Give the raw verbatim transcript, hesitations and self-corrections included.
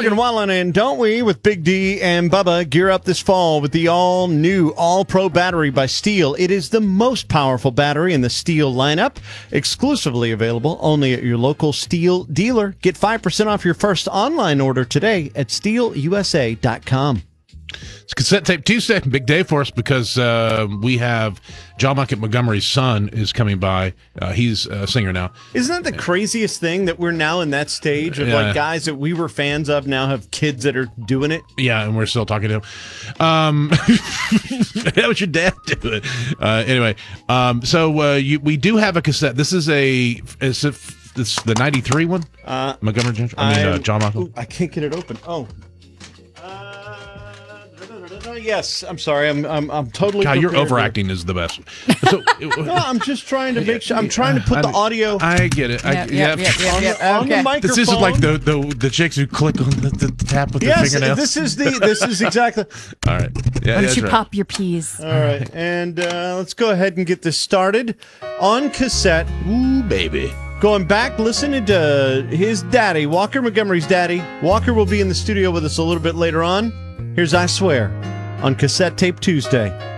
Morgan Wallen and Don't We with Big D and Bubba gear up this fall with the all-new All-Pro battery by Steel. It is the most powerful battery in the Steel lineup, exclusively available only at your local Steel dealer. Get five percent off your first online order today at steel u s a dot com. It's Cassette Tape Tuesday, big day for us because uh, we have John Bucket Montgomery's son is coming by. Uh, he's a singer now. Isn't that the craziest thing that we're now in that stage of Yeah. like guys that we were fans of now have kids that are doing it? Yeah, and we're still talking to him. Um, that was your dad do it. Uh, anyway, um, so uh, you, we do have a cassette. This is a is it this the ninety-three one? Uh, Montgomery Jones. I mean uh, John Michael. Ooh, I can't get it open. Oh. Yes, I'm sorry. I'm I'm I'm totally. God, your prepared here. overacting is the best. So, No, I'm just trying to make sure. I'm trying to put I, the audio I get it. I, Yep, yep. yep, yep, yep, on, yep. the, on the Okay. microphone. This isn't like the, the the chicks who click on the, the tap with Yes, their fingernails. this is the. This is exactly. All right. Yeah, Why that's don't you right. pop your peas? All right, and uh, let's go ahead and get this started on cassette. Ooh, baby. Going back, listening to his daddy, Walker Montgomery's daddy. Walker will be in the studio with us a little bit later on. Here's I Swear on Cassette Tape Tuesday.